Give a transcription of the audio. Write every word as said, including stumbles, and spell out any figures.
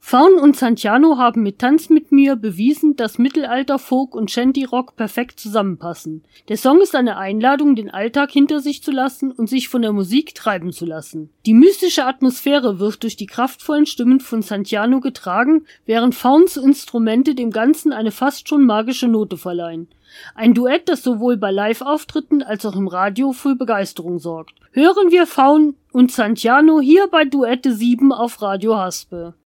Faun und Santjano haben mit Tanz mit mir bewiesen, dass Mittelalter-Folk und Shanty-Rock perfekt zusammenpassen. Der Song ist eine Einladung, den Alltag hinter sich zu lassen und sich von der Musik treiben zu lassen. Die mystische Atmosphäre wird durch die kraftvollen Stimmen von Santjano getragen, während Fauns Instrumente dem Ganzen eine fast schon magische Note verleihen. Ein Duett, das sowohl bei Live-Auftritten als auch im Radio für Begeisterung sorgt. Hören wir Faun und Santjano hier bei Duette sieben auf Radio Haspe.